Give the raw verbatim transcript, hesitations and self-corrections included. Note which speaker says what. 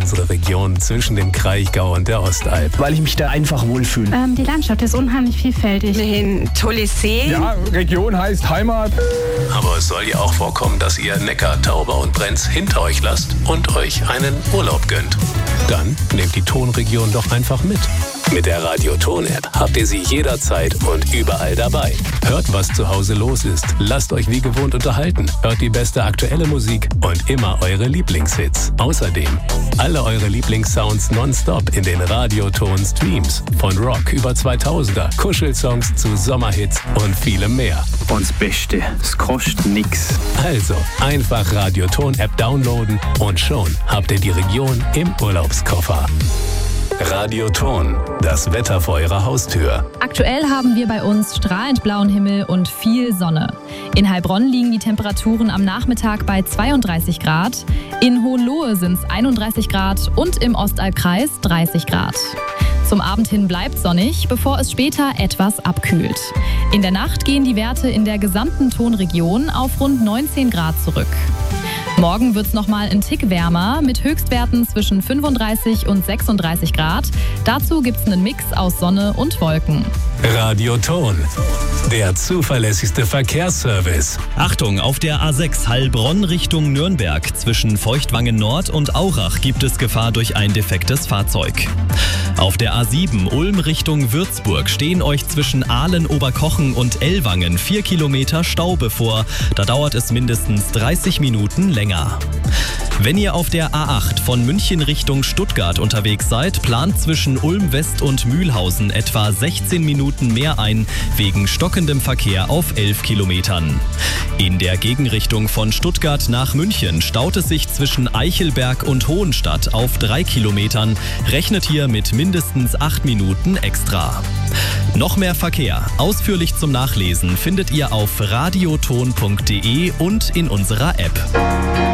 Speaker 1: unsere Region zwischen dem Kraichgau und der Ostalb.
Speaker 2: Weil ich mich da einfach wohlfühle.
Speaker 3: Ähm, die Landschaft ist unheimlich vielfältig.
Speaker 4: Ein tolles See.
Speaker 5: Ja, Region heißt Heimat.
Speaker 1: Aber es soll ja auch vorkommen, dass ihr Neckar, Tauber und Brenz hinter euch lasst und euch einen Urlaub gönnt. Dann nehmt die Tonregion doch einfach mit. Mit der Radio-Ton-App habt ihr sie jederzeit und überall dabei. Hört, was zu Hause los ist. Lasst euch wie gewohnt unterhalten. Hört die beste aktuelle Musik und immer eure Lieblingshits. Außerdem alle eure Lieblingssounds nonstop in den Radio-Ton-Streams. Von Rock über zweitausender, Kuschelsongs zu Sommerhits und vielem mehr.
Speaker 2: Und das Beste, es kostet nix.
Speaker 1: Also einfach Radio-Ton-App downloaden und schon habt ihr die Region im Urlaubskoffer. Radio-Ton, das Wetter vor eurer Haustür.
Speaker 6: Aktuell haben wir bei uns strahlend blauen Himmel und viel Sonne. In Heilbronn liegen die Temperaturen am Nachmittag bei zweiunddreißig Grad, in Hohenlohe sind es einunddreißig Grad und im Ostalbkreis dreißig Grad. Zum Abend hin bleibt sonnig, bevor es später etwas abkühlt. In der Nacht gehen die Werte in der gesamten Tonregion auf rund neunzehn Grad zurück. Morgen wird es nochmal ein Tick wärmer mit Höchstwerten zwischen fünfunddreißig und sechsunddreißig Grad. Dazu gibt es einen Mix aus Sonne und Wolken.
Speaker 1: Radio-Ton, der zuverlässigste Verkehrsservice.
Speaker 7: Achtung, auf der A sechs Heilbronn Richtung Nürnberg zwischen Feuchtwangen Nord und Aurach gibt es Gefahr durch ein defektes Fahrzeug. Auf der A sieben Ulm Richtung Würzburg stehen euch zwischen Aalen, Oberkochen und Ellwangen vier Kilometer Stau bevor. Da dauert es mindestens dreißig Minuten länger. Wenn ihr auf der A acht von München Richtung Stuttgart unterwegs seid, plant zwischen Ulm West und Mühlhausen etwa sechzehn Minuten mehr ein, wegen stockendem Verkehr auf elf Kilometern. In der Gegenrichtung von Stuttgart nach München staut es sich zwischen Eichelberg und Hohenstadt auf drei Kilometern. Rechnet hier mit mindestens acht Minuten extra. Noch mehr Verkehr, ausführlich zum Nachlesen, findet ihr auf radioton punkt de und in unserer App.